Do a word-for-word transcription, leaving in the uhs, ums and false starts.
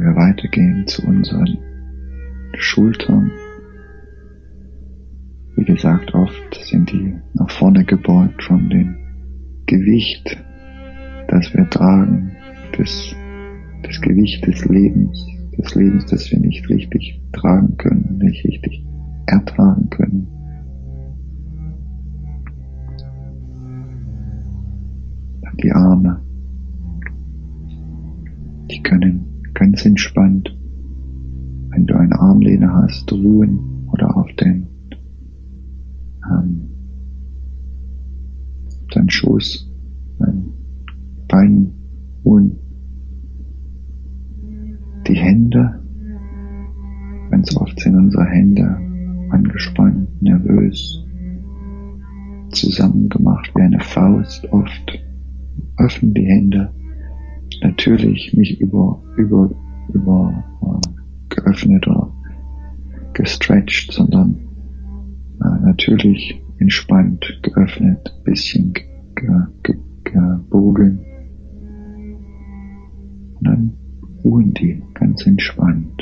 wir weitergehen zu unseren Schultern. Wie gesagt, oft sind die nach vorne gebeugt von dem Gewicht, das wir tragen, das, das Gewicht des Lebens, des Lebens, das wir nicht richtig tragen können, nicht richtig ertragen können. Die Arme, die können ganz entspannt, wenn du eine Armlehne hast, ruhen oder auf den ähm, deinen Schoß, deinen Beinen ruhen. Die Hände, ganz oft sind unsere Hände angespannt, nervös, zusammengemacht wie eine Faust. Oft öffnen die Hände, natürlich nicht über, über, über äh, geöffnet oder gestretched, sondern äh, natürlich entspannt, geöffnet, bisschen ge, ge, gebogen. Und dann ruhen die ganz entspannt.